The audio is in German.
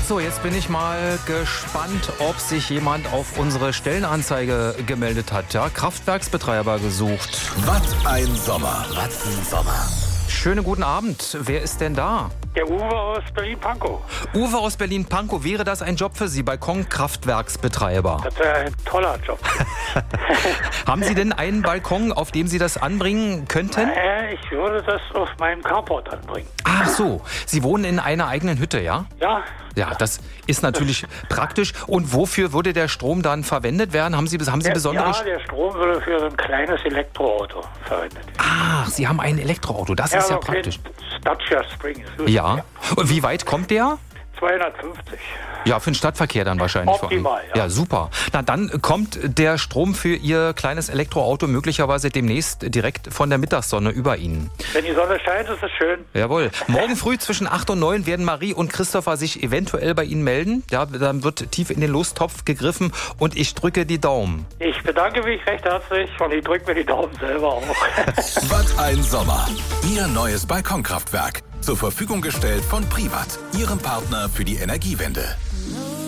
So, jetzt bin ich mal gespannt, ob sich jemand auf unsere Stellenanzeige gemeldet hat. Ja, Kraftwerksbetreiber gesucht. Was ein Sommer. Was ein Sommer. Schönen guten Abend. Wer ist denn da? Der Uwe aus Berlin-Pankow. Uwe aus Berlin-Pankow. Wäre das ein Job für Sie, Balkonkraftwerksbetreiber? Das wäre ein toller Job. Haben Sie denn einen Balkon, auf dem Sie das anbringen könnten? Ich würde das auf meinem Carport anbringen. Ach so, Sie wohnen in einer eigenen Hütte, ja? Ja. Ja, das ist natürlich praktisch. Und wofür würde der Strom dann verwendet werden? Haben Sie besondere... Ja, der Strom würde für so ein kleines Elektroauto verwendet. Ach, Sie haben ein Elektroauto. Das ist ja praktisch. Dacia Spring ist lustig. Ja. Und wie weit kommt der? 250. Ja, für den Stadtverkehr dann wahrscheinlich. Optimal, ja. Ja, super. Na, dann kommt der Strom für Ihr kleines Elektroauto möglicherweise demnächst direkt von der Mittagssonne über Ihnen. Wenn die Sonne scheint, ist es schön. Jawohl. Morgen früh zwischen 8 und 9 werden Marie und Christopher sich eventuell bei Ihnen melden. Ja, dann wird tief in den Lostopf gegriffen und ich drücke die Daumen. Ich bedanke mich recht herzlich und ich drücke mir die Daumen selber auch. Was ein Sommer. Ihr neues Balkonkraftwerk. Zur Verfügung gestellt von Privat, Ihrem Partner für die Energiewende.